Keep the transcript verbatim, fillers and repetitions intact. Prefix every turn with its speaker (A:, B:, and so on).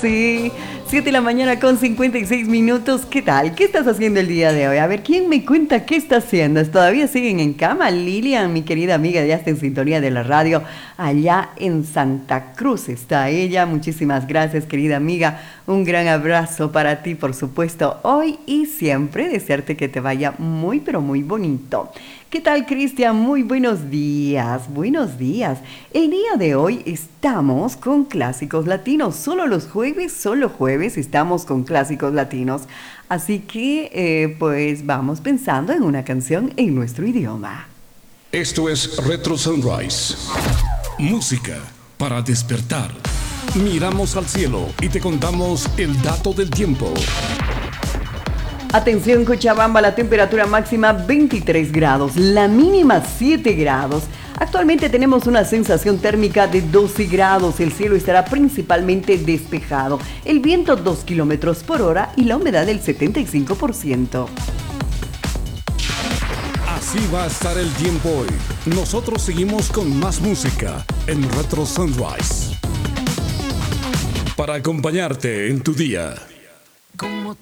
A: Sí, siete de la mañana con cincuenta y seis minutos. ¿Qué tal? ¿Qué estás haciendo el día de hoy? A ver, ¿quién me cuenta qué está haciendo? ¿Todavía siguen en cama? Lilian, mi querida amiga, ya está en sintonía de la radio. Allá en Santa Cruz está ella. Muchísimas gracias, querida amiga. Un gran abrazo para ti, por supuesto, hoy y siempre. Desearte que te vaya muy, pero muy bonito. ¿Qué tal, Cristian? Muy buenos días, buenos días. El día de hoy estamos con clásicos latinos. Solo los jueves, solo jueves estamos con clásicos latinos. Así que, eh, pues vamos pensando en una canción en nuestro idioma.
B: Esto es Retro Sunrise. Música para despertar. Miramos al cielo y te contamos el dato del tiempo.
A: Atención Cochabamba, la temperatura máxima veintitrés grados, la mínima siete grados. Actualmente tenemos una sensación térmica de doce grados, el cielo estará principalmente despejado, el viento dos kilómetros por hora y la humedad del setenta y cinco por ciento.
B: Así va a estar el tiempo hoy. Nosotros seguimos con más música en Retro Sunrise para acompañarte en tu día.
C: Como